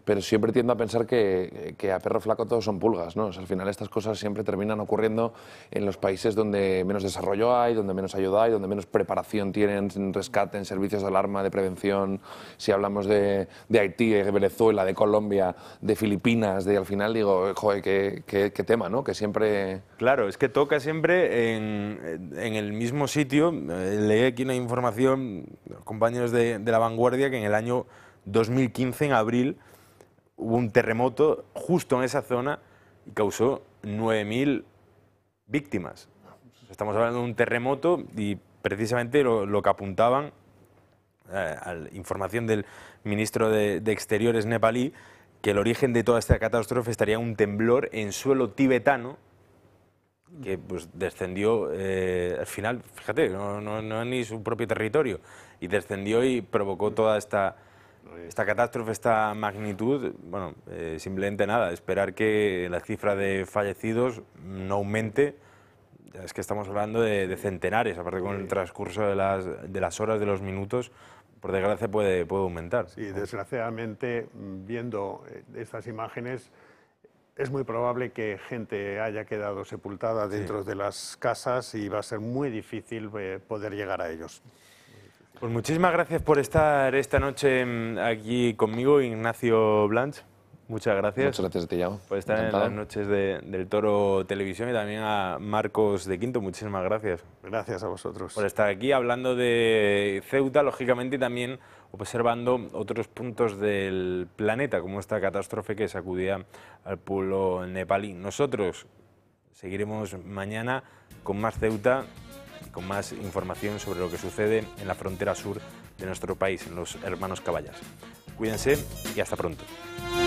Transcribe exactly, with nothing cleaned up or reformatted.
pero siempre tiendo a pensar que, que a perro flaco todos son pulgas, ¿no? O sea, al final estas cosas siempre terminan ocurriendo en los países donde menos desarrollo hay, donde menos ayuda hay, donde menos preparación tienen en rescate, en servicios de alarma, de prevención. Si hablamos de, de Haití, de Venezuela, de Colombia, de Filipinas, de al final digo, joder, qué, qué, qué tema, ¿no? Que siempre... Claro, es que toca siempre en, en el mismo sitio. Leí aquí una información, compañeros de, de La Vanguardia, que en el año dos mil quince, en abril, hubo un terremoto justo en esa zona y causó nueve mil víctimas. Estamos hablando de un terremoto y precisamente lo, lo que apuntaban, eh, a la información del ministro de, de Exteriores nepalí, que el origen de toda esta catástrofe estaría en un temblor en suelo tibetano que pues descendió eh, al final, fíjate, no, no, no es ni su propio territorio, y descendió y provocó toda esta, esta catástrofe, esta magnitud. Bueno, eh, simplemente nada, esperar que la cifra de fallecidos no aumente. Es que estamos hablando de, de centenares, aparte con el transcurso de las, de las horas, de los minutos, por desgracia puede, puede aumentar. Sí, desgraciadamente, viendo estas imágenes, es muy probable que gente haya quedado sepultada dentro sí. de las casas y va a ser muy difícil eh, poder llegar a ellos. Pues muchísimas gracias por estar esta noche aquí conmigo, Ignacio Blanch. Muchas gracias. Muchas gracias a ti, Yao. Por estar Encantado. en las noches de, del Toro Televisión, y también a Marcos de Quinto. Muchísimas gracias. Gracias a vosotros. Por estar aquí hablando de Ceuta, lógicamente, y también observando otros puntos del planeta, como esta catástrofe que sacudía al pueblo nepalí. Nosotros seguiremos mañana con más Ceuta y con más información sobre lo que sucede en la frontera sur de nuestro país, en los Hermanos Caballas. Cuídense y hasta pronto.